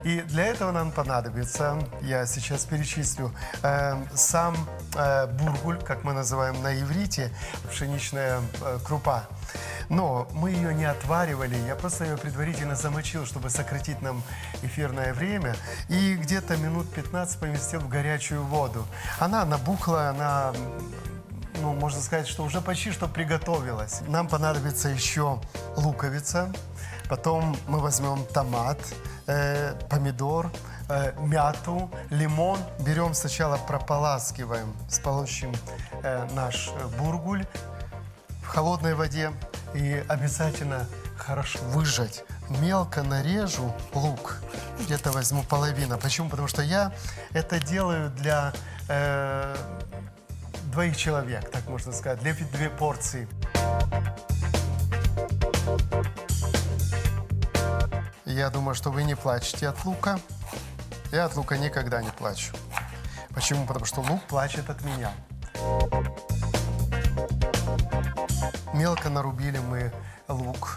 И для этого нам понадобится, я сейчас перечислю, сам бургуль, как мы называем на иврите, пшеничная крупа. Но мы ее не отваривали, я просто ее предварительно замочил, чтобы сократить нам эфирное время. И где-то минут 15 поместил в горячую воду. Она набухла, она, ну, можно сказать, что уже почти что приготовилась. Нам понадобится еще луковица, потом мы возьмем томат, помидор, мяту, лимон. Берем сначала, прополаскиваем, сполощем наш бургуль в холодной воде и обязательно хорошо выжать. Мелко нарежу лук, где-то возьму половину. Почему? Потому что я это делаю для двоих человек, так можно сказать, для 2 порции. Я думаю, что вы не плачете от лука. Я от лука никогда не плачу. Почему? Потому что лук плачет от меня. Мелко нарубили мы лук.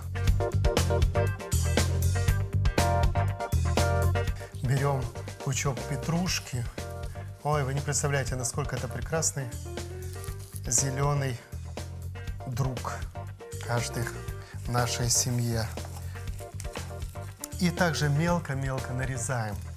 Берем пучок петрушки. Ой, вы не представляете, насколько это прекрасный зеленый друг каждый в нашей семье. И также мелко-мелко нарезаем